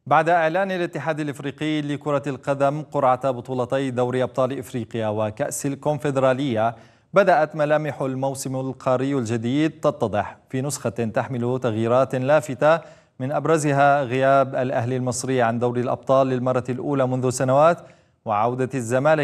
بعد إعلان الاتحاد الإفريقي لكرة القدم قرعة بطولتي دوري أبطال إفريقيا وكأس الكونفدرالية، بدأت ملامح الموسم القاري الجديد تتضح في نسخة تحمل تغييرات لافتة، من أبرزها غياب الأهلي المصري عن دوري الأبطال للمرة الأولى منذ سنوات، وعودة الزمالك